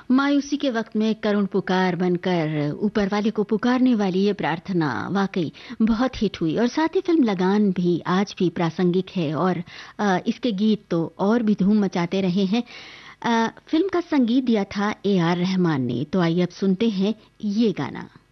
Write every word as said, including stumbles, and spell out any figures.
मायूसी के वक्त में करुण पुकार बनकर ऊपर वाले को पुकारने वाली ये प्रार्थना वाकई बहुत हिट हुई और साथ ही फिल्म लगान भी आज भी प्रासंगिक है और आ, इसके गीत तो और भी धूम मचाते रहे हैं। आ, फिल्म का संगीत दिया था ए आर रहमान ने। तो आइए अब सुनते हैं ये गाना।